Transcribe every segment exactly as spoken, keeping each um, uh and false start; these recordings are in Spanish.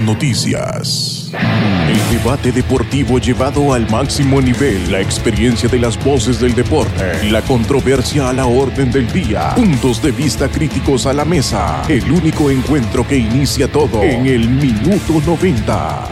noticias. El debate deportivo llevado al máximo nivel, la experiencia de las voces del deporte, la controversia a la orden del día, puntos de vista críticos a la mesa, el único encuentro que inicia todo en el Minuto noventa.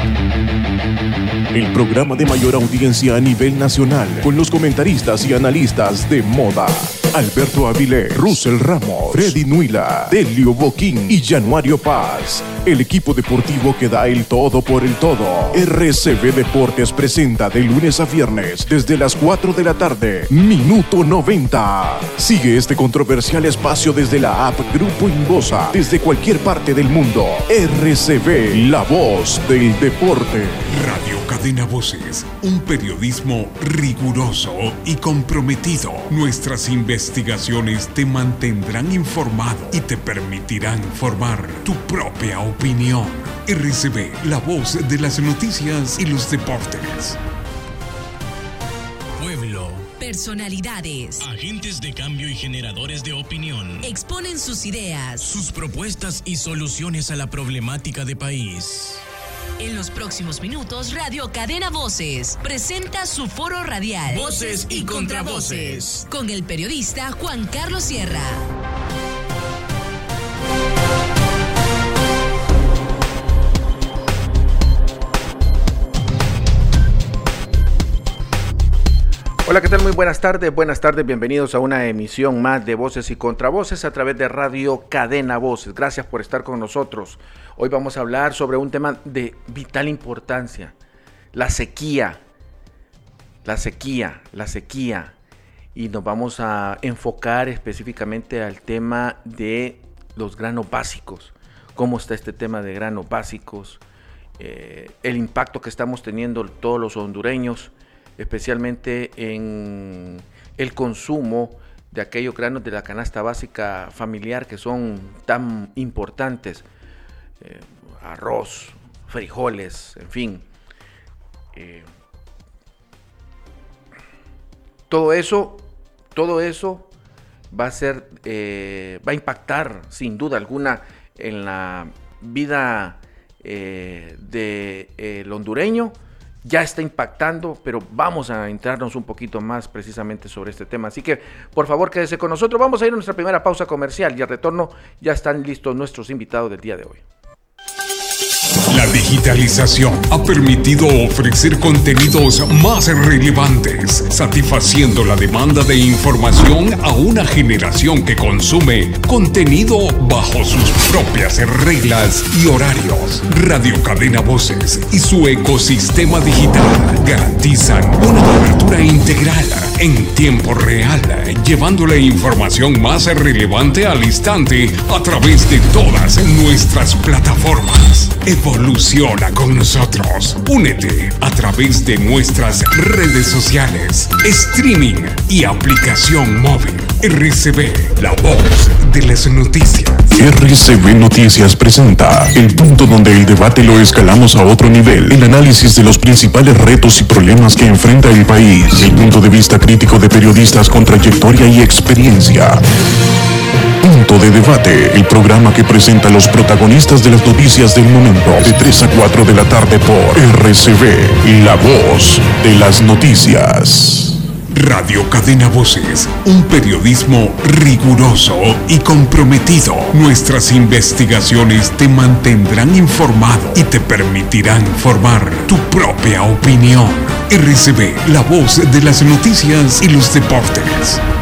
El programa de mayor audiencia a nivel nacional, con los comentaristas y analistas de moda. Alberto Avilés, Russell Ramos, Freddy Nuila, Delio Boquín y Januario Paz. El equipo deportivo que da el todo por el todo. R C B Deportes presenta de lunes a viernes desde las cuatro de la tarde, Minuto noventa. Sigue este controversial espacio desde la app Grupo Inbosa, desde cualquier parte del mundo. R C B, la voz del deporte. Radio Cadena Voces, un periodismo riguroso y comprometido. Nuestras investigaciones te mantendrán informado y te permitirán formar tu propia opinión. R C B, la voz de las noticias y los deportes. Pueblo. Personalidades. Agentes de cambio y generadores de opinión. Exponen sus ideas. Sus propuestas y soluciones a la problemática de país. En los próximos minutos, Radio Cadena Voces presenta su foro radial Voces y Contravoces, con el periodista Juan Carlos Sierra. Hola, ¿qué tal? Muy buenas tardes, buenas tardes, bienvenidos a una emisión más de Voces y Contravoces a través de Radio Cadena Voces. Gracias por estar con nosotros. Hoy vamos a hablar sobre un tema de vital importancia, la sequía, la sequía, la sequía. Y nos vamos a enfocar específicamente al tema de los granos básicos. ¿Cómo está este tema de granos básicos? Eh, el impacto que estamos teniendo todos los hondureños, especialmente en el consumo de aquellos granos de la canasta básica familiar que son tan importantes, eh, arroz, frijoles, en fin. Eh, todo eso, todo eso va a ser, eh, va a impactar sin duda alguna en la vida eh, del hondureño. Ya está impactando, pero vamos a entrarnos un poquito más precisamente sobre este tema. Así que, por favor, quédese con nosotros. Vamos a ir a nuestra primera pausa comercial y al retorno ya están listos nuestros invitados del día de hoy. La digitalización ha permitido ofrecer contenidos más relevantes, satisfaciendo la demanda de información a una generación que consume contenido bajo sus propias reglas y horarios. Radio Cadena Voces y su ecosistema digital garantizan una cobertura integral en tiempo real, llevando la información más relevante al instante a través de todas nuestras plataformas. Evoluciona con nosotros. Únete a través de nuestras redes sociales, streaming y aplicación móvil. R C B, la voz de las noticias. R C B Noticias presenta el punto donde el debate lo escalamos a otro nivel. El análisis de los principales retos y problemas que enfrenta el país. El punto de vista crítico de periodistas con trayectoria y experiencia. Punto de Debate, el programa que presenta a los protagonistas de las noticias del momento, de tres a cuatro de la tarde por R C B, la voz de las noticias. Radio Cadena Voces, un periodismo riguroso y comprometido. Nuestras investigaciones te mantendrán informado y te permitirán formar tu propia opinión. R C B, la voz de las noticias y los deportes.